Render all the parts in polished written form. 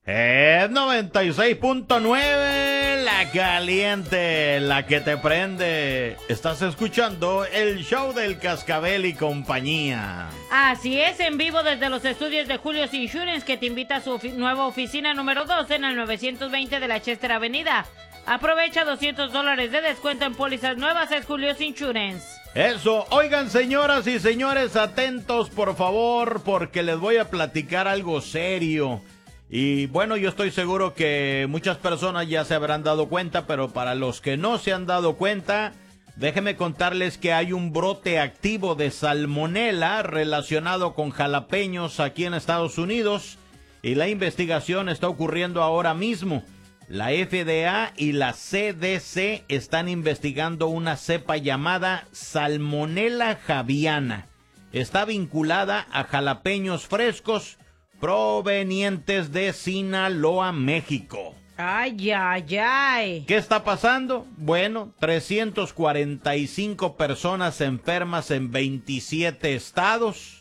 Es 96.9, la caliente, la que te prende. Estás escuchando el show del Cascabel y compañía. Así es, en vivo desde los estudios de Julio's Insurance, que te invita a su nueva oficina número 2 en el 920 de la Chester Avenida. Aprovecha $200 de descuento en pólizas nuevas, es Julio's Insurance. Eso, oigan señoras y señores, atentos por favor, porque les voy a platicar algo serio. Y bueno, yo estoy seguro que muchas personas ya se habrán dado cuenta, pero para los que no se han dado cuenta, déjenme contarles que hay un brote activo de salmonela relacionado con jalapeños aquí en Estados Unidos, y la investigación está ocurriendo ahora mismo. La FDA y la CDC están investigando una cepa llamada Salmonella javiana. Está vinculada a jalapeños frescos provenientes de Sinaloa, México. Ay, ay, ay. ¿Qué está pasando? Bueno, 345 personas enfermas en 27 estados.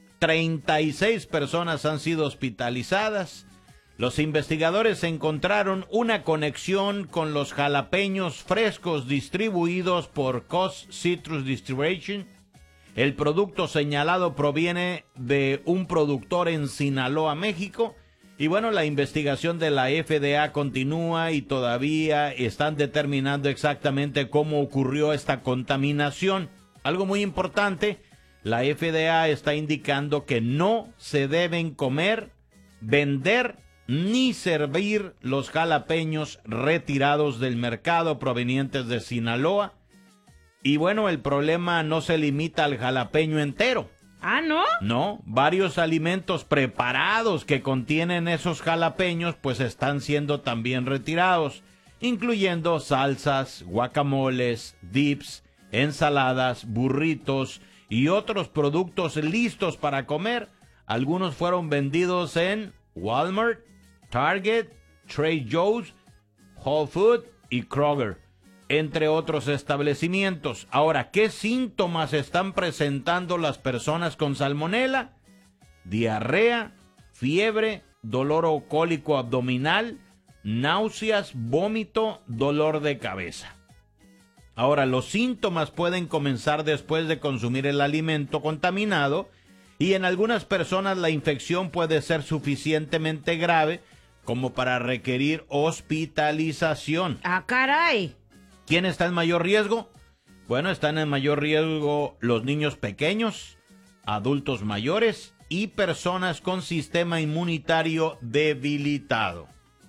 36 personas han sido hospitalizadas. Los investigadores encontraron una conexión con los jalapeños frescos distribuidos por Coast Citrus Distribution. El producto señalado proviene de un productor en Sinaloa, México. Y bueno, la investigación de la FDA continúa y todavía están determinando exactamente cómo ocurrió esta contaminación. Algo muy importante, la FDA está indicando que no se deben comer, vender ni servir los jalapeños retirados del mercado provenientes de Sinaloa. Y bueno, el problema no se limita al jalapeño entero. ¿Ah, no? No, varios alimentos preparados que contienen esos jalapeños pues están siendo también retirados, incluyendo salsas, guacamoles, dips, ensaladas, burritos y otros productos listos para comer. Algunos fueron vendidos en Walmart, Target, Trader Joe's, Whole Foods y Kroger, entre otros establecimientos. Ahora, ¿qué síntomas están presentando las personas con salmonela? Diarrea, fiebre, dolor o cólico abdominal, náuseas, vómito, dolor de cabeza. Ahora, los síntomas pueden comenzar después de consumir el alimento contaminado y en algunas personas la infección puede ser suficientemente grave como para requerir hospitalización. ¡Ah, caray! ¿Quién está en mayor riesgo? Bueno, están en mayor riesgo los niños pequeños, adultos mayores y personas con sistema inmunitario debilitado.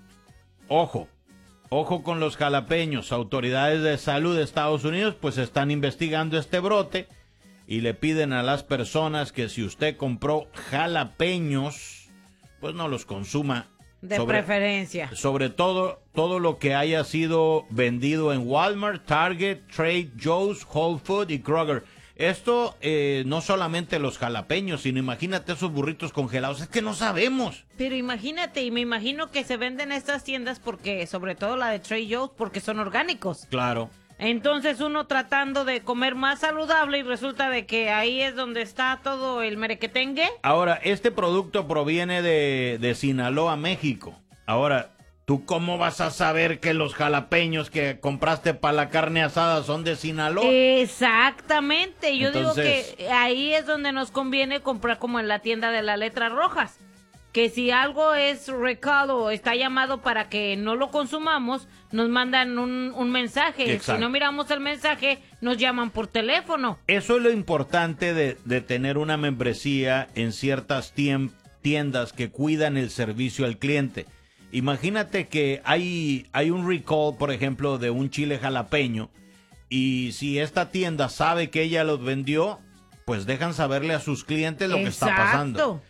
Ojo con los jalapeños. Autoridades de salud de Estados Unidos pues están investigando este brote y le piden a las personas que si usted compró jalapeños, pues no los consuma. De preferencia. Sobre todo lo que haya sido vendido en Walmart, Target, Trader Joe's, Whole Foods y Kroger. Esto no solamente los jalapeños, sino imagínate esos burritos congelados. Es que no sabemos. Pero imagínate, y me imagino que se venden estas tiendas porque, sobre todo la de Trader Joe's, porque son orgánicos. Claro. Entonces uno tratando de comer más saludable y resulta de que ahí es donde está todo el merequetengue. Ahora, este producto proviene de Sinaloa, México. Ahora, ¿tú cómo vas a saber que los jalapeños que compraste para la carne asada son de Sinaloa? Exactamente. Yo Entonces, digo que ahí es donde nos conviene comprar como en la tienda de las letras rojas. Que si algo es recall o está llamado para que no lo consumamos, nos mandan un mensaje. Exacto. Si no miramos el mensaje, nos llaman por teléfono. Eso es lo importante de tener una membresía en ciertas tiendas que cuidan el servicio al cliente. Imagínate que hay un recall, por ejemplo, de un chile jalapeño, y si esta tienda sabe que ella los vendió, pues dejan saberle a sus clientes lo que está pasando.